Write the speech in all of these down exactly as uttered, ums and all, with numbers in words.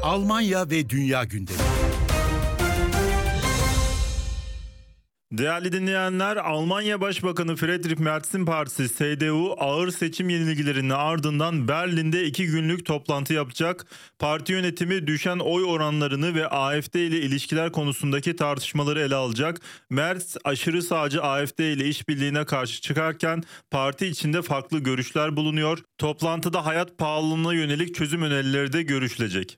Almanya ve dünya gündemi. Değerli dinleyenler, Almanya Başbakanı Friedrich Merz'in partisi C D U ağır seçim yenilgilerinin ardından Berlin'de iki günlük toplantı yapacak. Parti yönetimi düşen oy oranlarını ve A F D ile ilişkiler konusundaki tartışmaları ele alacak. Merz aşırı sağcı A F D ile işbirliğine karşı çıkarken parti içinde farklı görüşler bulunuyor. Toplantıda hayat pahalılığına yönelik çözüm önerileri de görüşülecek.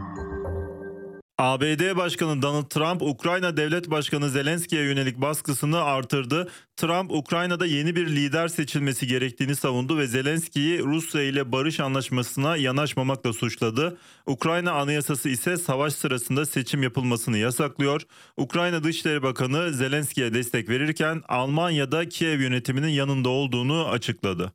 A B D Başkanı Donald Trump, Ukrayna Devlet Başkanı Zelenski'ye yönelik baskısını artırdı. Trump, Ukrayna'da yeni bir lider seçilmesi gerektiğini savundu ve Zelenski'yi Rusya ile barış anlaşmasına yanaşmamakla suçladı. Ukrayna Anayasası ise savaş sırasında seçim yapılmasını yasaklıyor. Ukrayna Dışişleri Bakanı Zelenski'ye destek verirken Almanya'da Kiev yönetiminin yanında olduğunu açıkladı.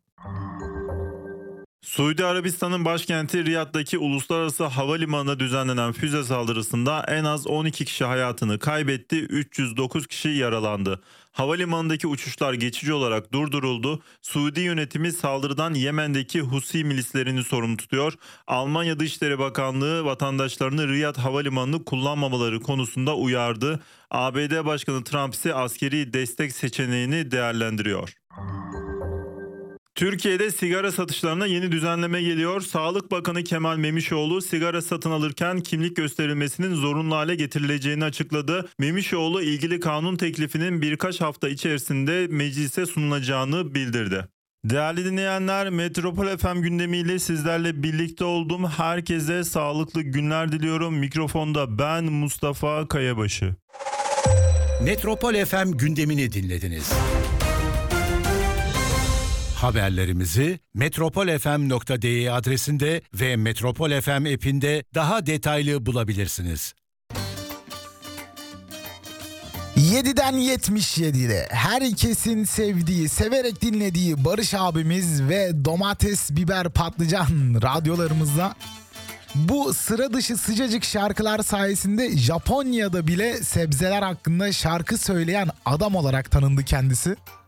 Suudi Arabistan'ın başkenti Riyad'daki uluslararası havalimanına düzenlenen füze saldırısında en az on iki kişi hayatını kaybetti, üç yüz dokuz kişi yaralandı. Havalimanındaki uçuşlar geçici olarak durduruldu. Suudi yönetimi saldırıdan Yemen'deki Husi milislerini sorumlu tutuyor. Almanya Dışişleri Bakanlığı vatandaşlarını Riyad Havalimanı'nı kullanmamaları konusunda uyardı. A B D Başkanı Trump ise askeri destek seçeneğini değerlendiriyor. Türkiye'de sigara satışlarına yeni düzenleme geliyor. Sağlık Bakanı Kemal Memişoğlu sigara satın alırken kimlik gösterilmesinin zorunlu hale getirileceğini açıkladı. Memişoğlu ilgili kanun teklifinin birkaç hafta içerisinde meclise sunulacağını bildirdi. Değerli dinleyenler, Metropol F M gündemiyle sizlerle birlikte oldum. Herkese sağlıklı günler diliyorum. Mikrofonda ben Mustafa Kayabaşı. Metropol F M gündemini dinlediniz. Haberlerimizi metropol f m nokta d e adresinde ve Metropol F M app'inde daha detaylı bulabilirsiniz. yediden yetmiş yedi'de herkesin sevdiği, severek dinlediği Barış abimiz ve domates, biber, patlıcan radyolarımızda bu sıra dışı sıcacık şarkılar sayesinde Japonya'da bile sebzeler hakkında şarkı söyleyen adam olarak tanındı kendisi.